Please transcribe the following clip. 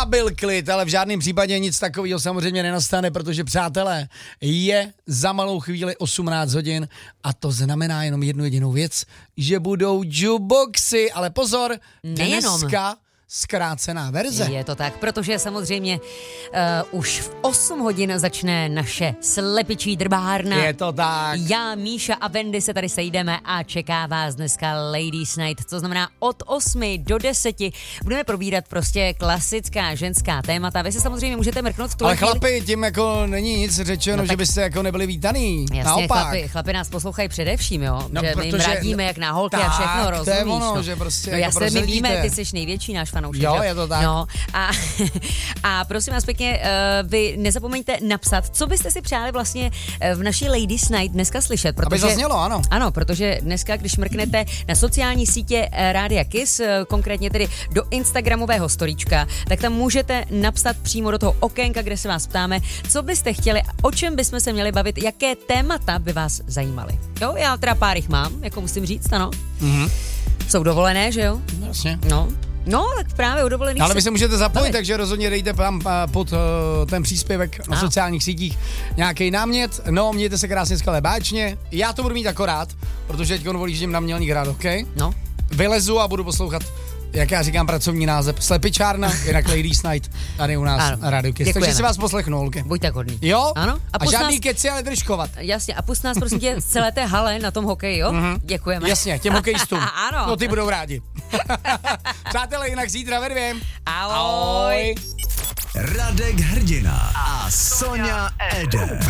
byl klid, ale v žádném případě nic takového samozřejmě nenastane, protože přátelé, je za malou chvíli 18 hodin a to znamená jenom jednu jedinou věc, že budou jukeboxy, ale pozor, dneska zkrácená verze. Je to tak, protože samozřejmě už v 8 hodin začne naše slepičí drbárna. Je to tak. Já, Míša a Wendy se tady sejdeme a čeká vás dneska Ladies Night, co znamená od 8 do 10 budeme probírat prostě klasická ženská témata. Vy se samozřejmě můžete mrknout v tu Ale chlapi, tím jako není nic řečeno, že byste jako nebyli vítaný. Jasně, naopak. Chlapi nás poslouchají především, jo? No, že my jim radíme jak na holky a všechno, rozumíš? To je ono, že prostě no, jako jasně, my víme, prozradíte. ty jsi největší náš fanoušek. Jo, je to tak. No, a prosím vás pěkně, vy nezapomeňte napsat, co byste si přáli vlastně v naší Ladies Night dneska slyšet. Protože, aby zaznělo, ano. Ano, protože dneska, když mrknete na sociální sítě Rádia Kiss, konkrétně tedy do instagramového storíčka, tak tam můžete napsat přímo do toho okénka, kde se vás ptáme, co byste chtěli, o čem bychom se měli bavit, jaké témata by vás zajímaly. Jo, já teda pár jich mám, jako musím říct, ano. Mhm. Jsou dovolené, že jo? Jasně. No, tak právě o dovolených. Ale vy se můžete zapojit, bavit. takže rozhodně dejte tam pod ten příspěvek na sociálních sítích nějaký námět. No, mějte se krásně, skvěle, báječně. Já to budu mít akorát, protože teď volíš na mělník hrát, OK? No. Vylezu a budu poslouchat, jak já říkám, pracovní název Slepičárna, jinak Ladies Night, tady u nás na Radio Kiss. Takže si vás poslechnu, Olky. Buď tak hodný. Jo? Ano. A žádný keci, ale držkovat. Jasně, a pust nás prosím tě z celé té hale na tom hokeji, jo? Děkujeme. Jasně, těm hokejistům. Ano. No ty budou rádi. Přátelé, jinak zítra ve 2. Ahoj. Radek Hrdina a Sonja Eder.